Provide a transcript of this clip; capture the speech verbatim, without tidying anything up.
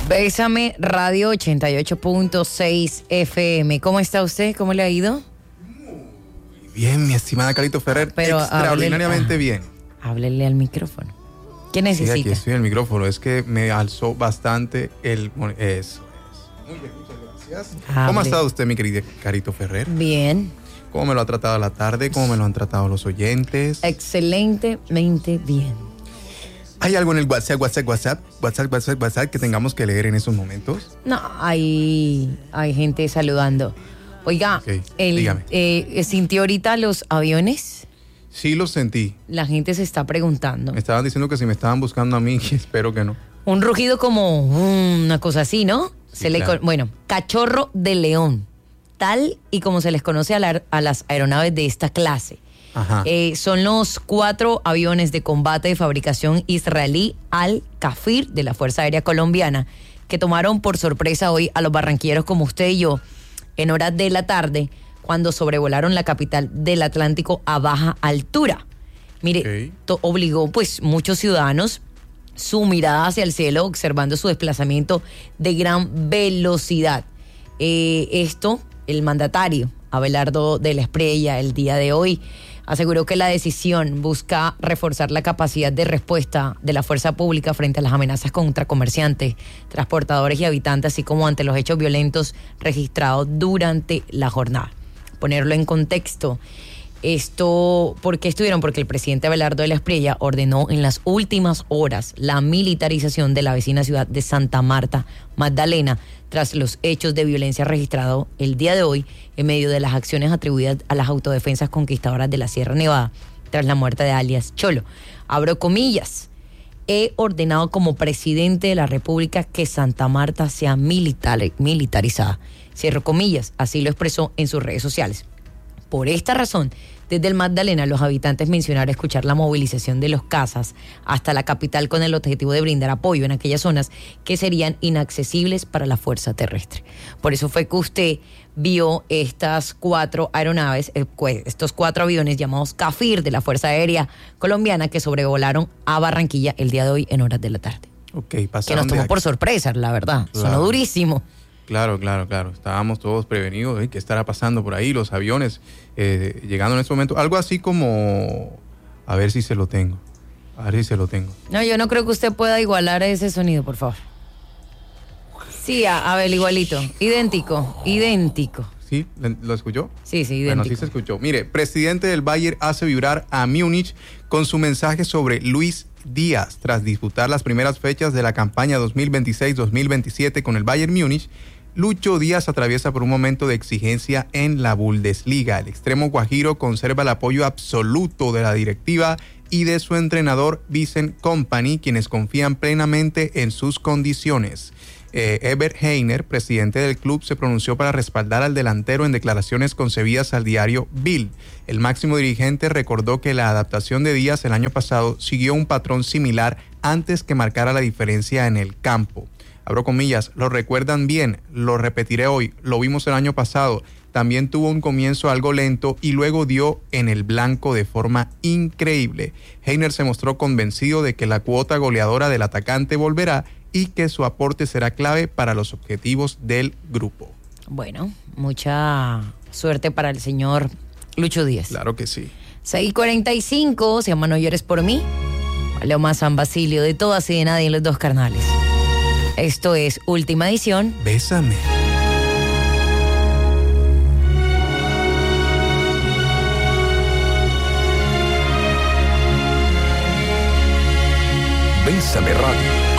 Bésame Radio ochenta y ocho punto seis F M. ¿Cómo está usted? ¿Cómo le ha ido? Bien, mi estimada Carito Ferrer. Pero extraordinariamente háblele, bien. Háblele al micrófono. ¿Qué necesita? Sí, aquí estoy en el micrófono. Es que me alzó bastante el... Eso es. Muy bien, muchas gracias. Hable. ¿Cómo ha estado usted, mi querida Carito Ferrer? Bien. ¿Cómo me lo ha tratado la tarde? ¿Cómo me lo han tratado los oyentes? Excelentemente bien. ¿Hay algo en el WhatsApp, WhatsApp, WhatsApp, WhatsApp, WhatsApp, WhatsApp que tengamos que leer en esos momentos? No, hay, hay gente saludando. Oiga, okay, el, eh, ¿sintió ahorita los aviones? Sí, los sentí. La gente se está preguntando. Me estaban diciendo que si me estaban buscando a mí, espero que no. Un rugido como una cosa así, ¿no? Sí, se claro. le, bueno, cachorro de león, tal y como se les conoce a, la, a las aeronaves de esta clase. Ajá. Eh, son los cuatro aviones de combate de fabricación israelí Al-Kafir de la Fuerza Aérea Colombiana que tomaron por sorpresa hoy a los barranquilleros como usted y yo en horas de la tarde cuando sobrevolaron la capital del Atlántico a baja altura. Mire, okay. to, obligó pues muchos ciudadanos su mirada hacia el cielo observando su desplazamiento de gran velocidad. Eh, esto, el mandatario Abelardo de la Espriella el día de hoy aseguró que la decisión busca reforzar la capacidad de respuesta de la fuerza pública frente a las amenazas contra comerciantes, transportadores y habitantes, así como ante los hechos violentos registrados durante la jornada. Ponerlo en contexto, esto, ¿por qué estuvieron? Porque el presidente Abelardo de la Espriella ordenó en las últimas horas la militarización de la vecina ciudad de Santa Marta, Magdalena, tras los hechos de violencia registrados el día de hoy en medio de las acciones atribuidas a las autodefensas conquistadoras de la Sierra Nevada tras la muerte de alias Cholo. Abro comillas, he ordenado como presidente de la República que Santa Marta sea militar, militarizada. Cierro comillas, así lo expresó en sus redes sociales. Por esta razón, desde el Magdalena, los habitantes mencionaron escuchar la movilización de los cazas hasta la capital con el objetivo de brindar apoyo en aquellas zonas que serían inaccesibles para la fuerza terrestre. Por eso fue que usted vio estas cuatro aeronaves, eh, estos cuatro aviones llamados Kafir de la Fuerza Aérea Colombiana que sobrevolaron a Barranquilla el día de hoy en horas de la tarde. Okay, que nos tomó por sorpresa, la verdad. Claro. Sonó durísimo. Claro, claro, claro. Estábamos todos prevenidos. ¿eh? ¿Qué estará pasando por ahí? Los aviones eh, llegando en este momento. Algo así como... A ver si se lo tengo. A ver si se lo tengo. No, yo no creo que usted pueda igualar ese sonido, por favor. Sí, a, a ver, igualito. Idéntico, idéntico. ¿Sí? ¿Lo escuchó? Sí, sí, idéntico. Bueno, sí se escuchó. Mire, presidente del Bayern hace vibrar a Múnich con su mensaje sobre Luis Díaz. Tras disputar las primeras fechas de la campaña dos mil veintiséis dos mil veintisiete con el Bayern Múnich, Lucho Díaz atraviesa por un momento de exigencia en la Bundesliga. El extremo guajiro conserva el apoyo absoluto de la directiva y de su entrenador Vincent Kompany, quienes confían plenamente en sus condiciones. Eh, Herbert Heiner, presidente del club, se pronunció para respaldar al delantero en declaraciones concebidas al diario Bild. El máximo dirigente recordó que la adaptación de Díaz el año pasado siguió un patrón similar antes que marcara la diferencia en el campo. Abro comillas, lo recuerdan bien, lo repetiré hoy, lo vimos el año pasado, también tuvo un comienzo algo lento y luego dio en el blanco de forma increíble. Heiner se mostró convencido de que la cuota goleadora del atacante volverá y que su aporte será clave para los objetivos del grupo. Bueno, mucha suerte para el señor Lucho Díaz. Claro que sí. seis cuarenta y cinco, se llama No llores por mí. Paloma San Basilio, de todas y de nadie en los dos carnales. Esto es Última Edición. Bésame. Bésame Radio.